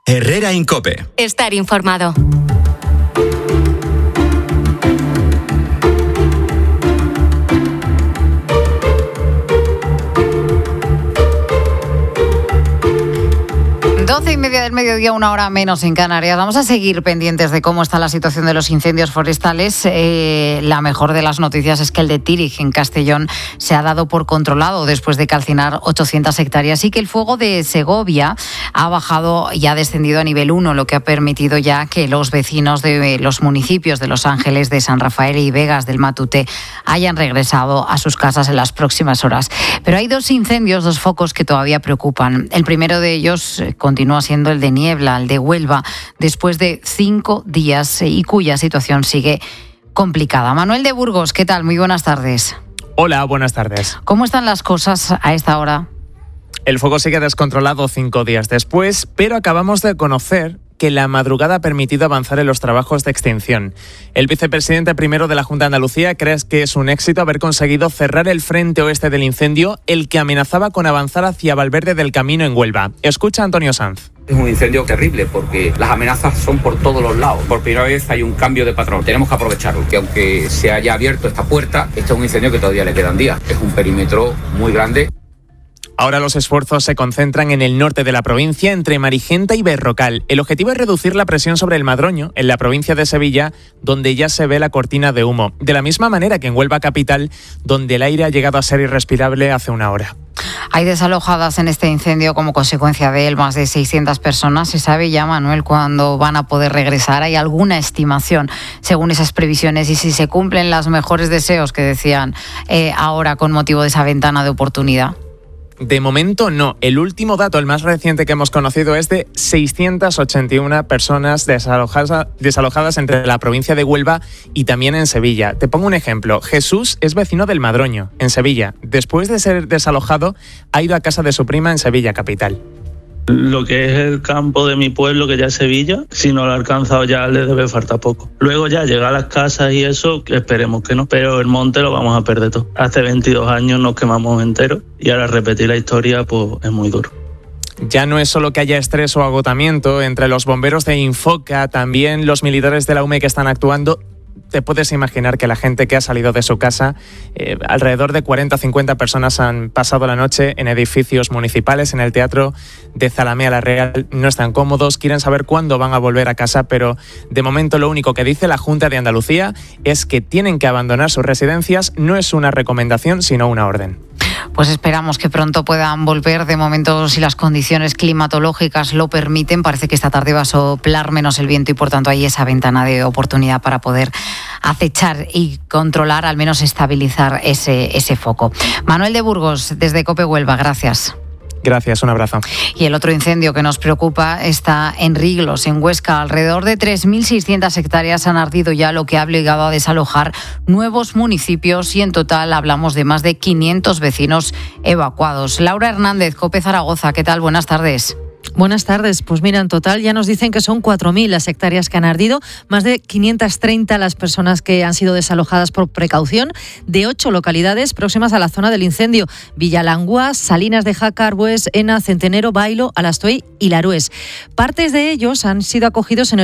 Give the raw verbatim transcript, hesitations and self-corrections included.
Herrera Incope. Estar informado. doce y media del mediodía, una hora menos en Canarias. Vamos a seguir pendientes de cómo está la situación de los incendios forestales. Eh, la mejor de las noticias es que el de Tírig, en Castellón, se ha dado por controlado después de calcinar ochocientas hectáreas y que el fuego de Segovia ha bajado y ha descendido a nivel uno, lo que ha permitido ya que los vecinos de los municipios de Los Ángeles, de San Rafael y Vegas del Matute hayan regresado a sus casas en las próximas horas. Pero hay dos incendios, dos focos que todavía preocupan. El primero de ellos continúa continúa siendo el de Niebla, el de Huelva, después de cinco días y cuya situación sigue complicada. Manuel de Burgos, ¿qué tal? Muy buenas tardes. Hola, buenas tardes. ¿Cómo están las cosas a esta hora? El fuego sigue descontrolado cinco días después, pero acabamos de conocer que la madrugada ha permitido avanzar en los trabajos de extinción. El vicepresidente primero de la Junta de Andalucía cree que es un éxito haber conseguido cerrar el frente oeste del incendio, el que amenazaba con avanzar hacia Valverde del Camino en Huelva. Escucha a Antonio Sanz. Es un incendio terrible porque las amenazas son por todos los lados. Por primera vez hay un cambio de patrón. Tenemos que aprovecharlo, que aunque se haya abierto esta puerta, este es un incendio que todavía le quedan días. Es un perímetro muy grande. Ahora los esfuerzos se concentran en el norte de la provincia, entre Marigenta y Berrocal. El objetivo es reducir la presión sobre el Madroño, en la provincia de Sevilla, donde ya se ve la cortina de humo. De la misma manera que en Huelva capital, donde el aire ha llegado a ser irrespirable hace una hora. Hay desalojadas en este incendio como consecuencia de él más de seiscientas personas. ¿Se sabe ya, Manuel, cuándo van a poder regresar? ¿Hay alguna estimación según esas previsiones y si se cumplen los mejores deseos que decían eh, ahora con motivo de esa ventana de oportunidad? De momento no. El último dato, el más reciente que hemos conocido, es de seiscientas ochenta y una personas desalojadas, desalojadas entre la provincia de Huelva y también en Sevilla. Te pongo un ejemplo. Jesús es vecino del Madroño, en Sevilla. Después de ser desalojado, ha ido a casa de su prima en Sevilla capital. Lo que es el campo de mi pueblo, que ya es Sevilla, si no lo ha alcanzado ya le debe faltar poco. Luego ya llega a las casas y eso, que esperemos que no, pero el monte lo vamos a perder todo. Hace veintidós años nos quemamos enteros y ahora repetir la historia pues es muy duro. Ya no es solo que haya estrés o agotamiento, entre los bomberos de Infoca, también los militares de la U M E que están actuando. Te puedes imaginar que la gente que ha salido de su casa, eh, alrededor de cuarenta a cincuenta personas han pasado la noche en edificios municipales, en el teatro de Zalamea la Real. No están cómodos, quieren saber cuándo van a volver a casa, pero de momento lo único que dice la Junta de Andalucía es que tienen que abandonar sus residencias. No es una recomendación, sino una orden. Pues esperamos que pronto puedan volver. De momento, si las condiciones climatológicas lo permiten, parece que esta tarde va a soplar menos el viento y por tanto hay esa ventana de oportunidad para poder acechar y controlar, al menos estabilizar ese, ese foco. Manuel de Burgos, desde COPE Huelva, gracias. Gracias, un abrazo. Y el otro incendio que nos preocupa está en Riglos, en Huesca. Alrededor de tres mil seiscientas hectáreas han ardido ya, lo que ha obligado a desalojar nuevos municipios y en total hablamos de más de quinientos vecinos evacuados. Laura Hernández, COPE Zaragoza, ¿qué tal? Buenas tardes. Buenas tardes. Pues mira, en total ya nos dicen que son cuatro mil las hectáreas que han ardido, más de quinientas treinta las personas que han sido desalojadas por precaución de ocho localidades próximas a la zona del incendio: Villalangua, Salinas de Jaca, Arbues, Ena, Centenero, Bailo, Alastoy y Larués. Partes de ellos han sido acogidos en el